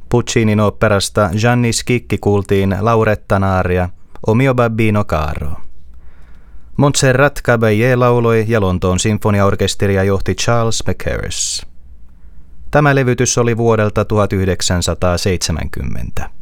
Puccinin oopperasta Gianni Schicchi kuultiin Laurettanaaria, O mio babbino caro. Montserrat Caballé lauloi ja Lontoon sinfoniaorkesteria johti Charles Mackerras. Tämä levytys oli vuodelta 1970.